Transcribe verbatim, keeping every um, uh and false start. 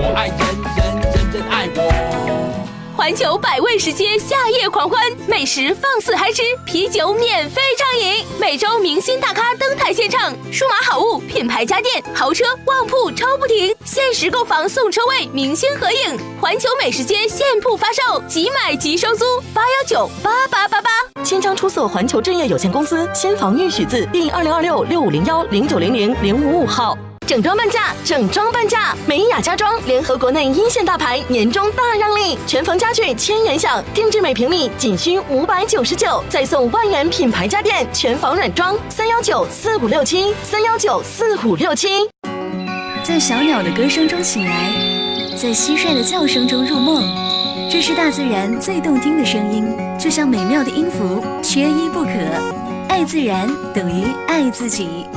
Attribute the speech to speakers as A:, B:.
A: 我爱人，人人人爱我。
B: 环球百味食街夏夜狂欢，美食放肆嗨吃，啤酒免费畅饮，每周明星大咖登台献唱，数码好物、品牌家电、豪车、旺铺抽不停，限时购房送车位，明星合影。环球美食街现铺发售，即买即收租，八幺九八八八八。
C: 千张出色环球置业有限公司新房预许字第二零二六六五零幺零九零零零五五号。整装半价，整装半价！美雅家装联合国内一线大牌，年终大让利，全房家具千元享，定制每平米仅需五百九十九，再送万元品牌家电，全房软装。三幺九四五六七，三幺九四五六七。
D: 在小鸟的歌声中醒来，在蟋蟀的叫声中入梦，这是大自然最动听的声音，就像美妙的音符，缺一不可。爱自然等于爱自己。